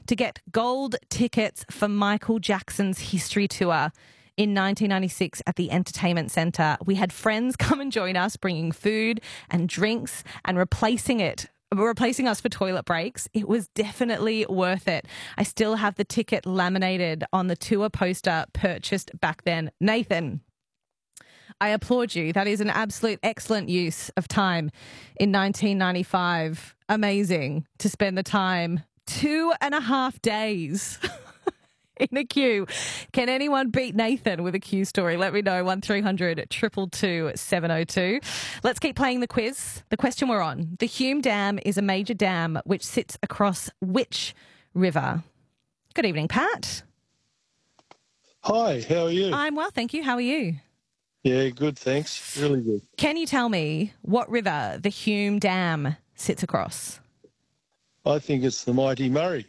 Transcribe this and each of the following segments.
to get gold tickets for Michael Jackson's history tour in 1996 at the Entertainment Centre. We had friends come and join us, bringing food and drinks and replacing us for toilet breaks. It was definitely worth it. I still have the ticket laminated on the tour poster purchased back then. Nathan, I applaud you. That is an absolute excellent use of time in 1995. Amazing to spend the time 2.5 days in a queue. Can anyone beat Nathan with a queue story? Let me know. 1300 222 702. Let's keep playing the quiz. The question we're on. The Hume Dam is a major dam which sits across which river? Good evening, Pat. Hi, how are you? I'm well, thank you. How are you? Yeah, good, thanks. Really good. Can you tell me what river the Hume Dam sits across? I think it's the mighty Murray.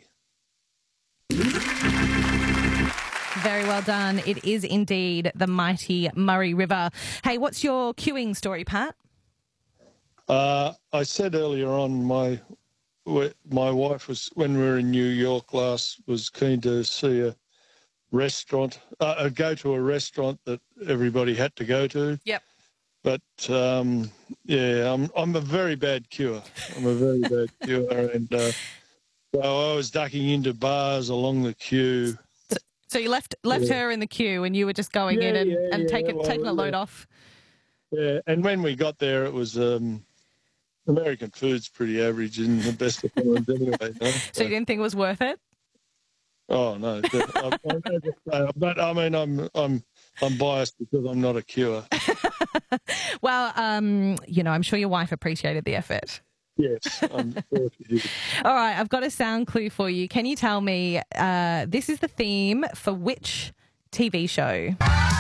Very well done. It is indeed the mighty Murray River. Hey, what's your queuing story, Pat? I said earlier on my wife was, when we were in New York last, was keen to see a restaurant, go to a restaurant that everybody had to go to. Yep. But, yeah, I'm a very bad queuer. And so I was ducking into bars along the queue. So you left her in the queue and you were just going in and taking a load off? Yeah, and when we got there, it was American food's pretty average in the best of times anyway. No? So you didn't think it was worth it? Oh no, but I mean I'm biased because I'm not a queuer. Well, I'm sure your wife appreciated the effort. Yes, I'm sure she did. All right, I've got a sound clue for you. Can you tell me this is the theme for which TV show?